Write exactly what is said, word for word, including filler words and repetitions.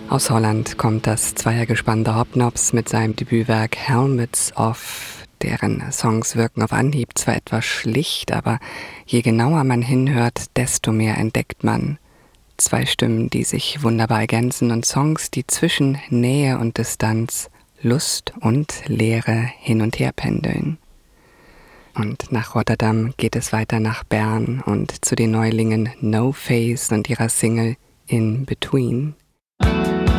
Aus Holland kommt das Zweiergespann The Hobnobs mit seinem Debütwerk Helmets Off. Deren Songs wirken auf Anhieb zwar etwas schlicht, aber je genauer man hinhört, desto mehr entdeckt man. Zwei Stimmen, die sich wunderbar ergänzen und Songs, die zwischen Nähe und Distanz, Lust und Leere hin und her pendeln. Und nach Rotterdam geht es weiter nach Bern und zu den Neulingen No Face und ihrer Single In Between.